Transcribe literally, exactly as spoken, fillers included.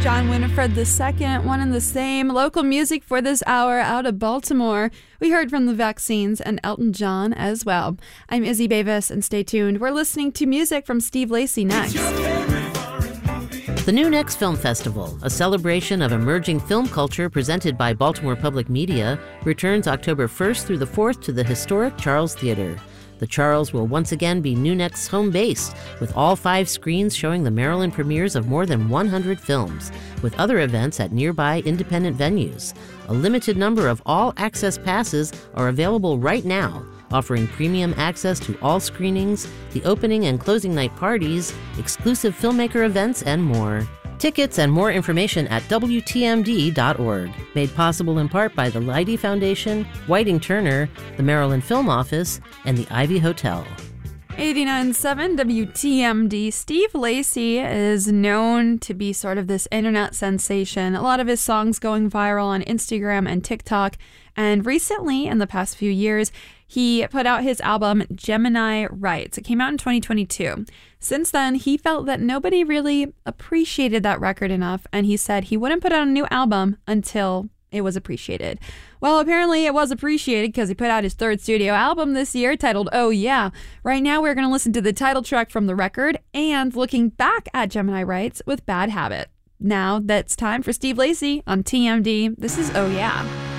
John Winifred the Second, one and the same. Local music for this hour out of Baltimore. We heard from the Vaccines and Elton John as well. I'm Izzy Bavis, and stay tuned. We're listening to music from Steve Lacy next. The New Next Film Festival, a celebration of emerging film culture presented by Baltimore Public Media, returns October first through the fourth to the historic Charles Theater. The Charles will once again be New Next's home base, with all five screens showing the Maryland premieres of more than one hundred films, with other events at nearby independent venues. A limited number of all-access passes are available right now, offering premium access to all screenings, the opening and closing night parties, exclusive filmmaker events, and more. Tickets and more information at W T M D dot org. Made possible in part by the Leidy Foundation, Whiting Turner, the Maryland Film Office, and the Ivy Hotel. eighty-nine point seven W T M D. Steve Lacy is known to be sort of this internet sensation. A lot of his songs going viral on Instagram and TikTok. And recently, in the past few years, he put out his album Gemini Rights. It came out in twenty twenty-two. Since then, he felt that nobody really appreciated that record enough, and he said he wouldn't put out a new album until it was appreciated. Well, apparently it was appreciated because he put out his third studio album this year titled Oh Yeah. Right now we're going to listen to the title track from the record and looking back at Gemini Rights with Bad Habit. Now that's time for Steve Lacy on T M D. This is Oh Yeah.